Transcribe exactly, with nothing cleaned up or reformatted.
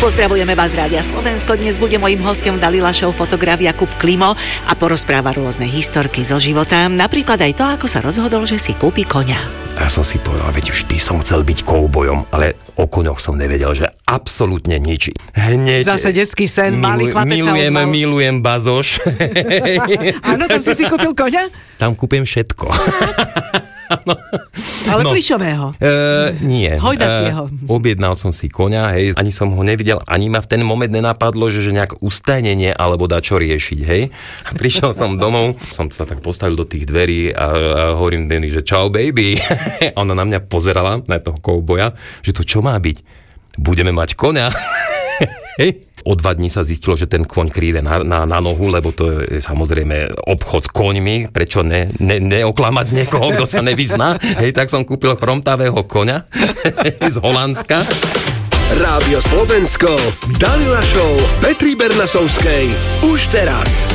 Pozdravujeme vás z Rádia Slovensko. Dnes bude mojím hostom Dalila Show fotograf Jakub Klimo a porozpráva rôzne historky zo života. Napríklad aj to, ako sa rozhodol, že si kúpi koňa. Ja som si povedal, veď už ty som chcel byť koubojom, ale o koňoch som nevedel, že absolútne nič. Hneď... Zase detský sen, malý chlapec sa milujem, ozval. milujem bazoš. Áno, tam si si kúpil koňa? Tam kúpim všetko. No. Ale no. plišového? Uh, nie. Hojdacieho. Uh, objednal som si koňa, hej, ani som ho nevidel, ani ma v ten moment nenapadlo, že, že nejak ustajnenie alebo dá čo riešiť, hej. A prišiel som domov, som sa tak postavil do tých dverí a, a hovorím Denny, že čau baby. A ona na mňa pozerala, na toho kouboja, že to čo má byť? Budeme mať koňa. Hej. O dva dní sa zistilo, že ten koň kríde na, na, na nohu, lebo to je samozrejme obchod s koňmi, prečo ne, ne, neoklamať niekoho, kto sa nevyzná. Hej, tak som kúpil chromtavého koňa z Holandska. Rádio Slovensko, Dalila Show Petry Bernasovskej. Už teraz.